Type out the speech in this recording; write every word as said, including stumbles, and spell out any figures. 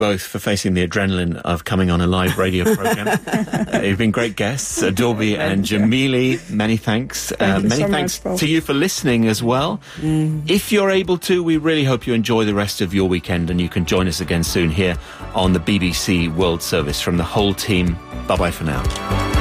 both for facing the adrenaline of coming on a live radio program. uh, you've been great guests, uh, Dorby and Jamili. Many thanks. Thank Uh, you many so thanks much, to you for listening as well. Mm. If you're able to, we really hope you enjoy the rest of your weekend, and you can join us again soon here on the B B C World Service. From the whole team, bye-bye for now.